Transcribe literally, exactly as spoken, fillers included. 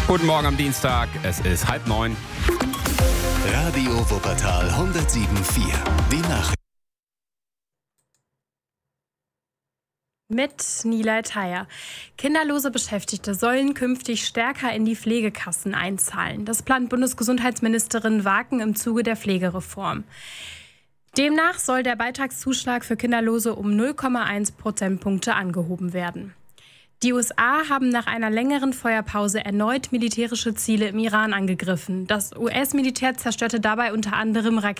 Guten Morgen am Dienstag, es ist halb neun. Radio Wuppertal hundertsieben Komma vier. Die Nachrichten. Mit Nilay Thayer. Kinderlose Beschäftigte sollen künftig stärker in die Pflegekassen einzahlen. Das plant Bundesgesundheitsministerin Waken im Zuge der Pflegereform. Demnach soll der Beitragszuschlag für Kinderlose um null Komma eins Prozentpunkte angehoben werden. Die U S A haben nach einer längeren Feuerpause erneut militärische Ziele im Iran angegriffen. Das U S-Militär zerstörte dabei unter anderem Raketen